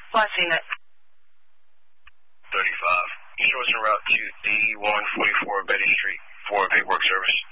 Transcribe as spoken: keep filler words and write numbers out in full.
Watching it. thirty-five. You show us en route to D one forty-four Betty Street for paperwork service.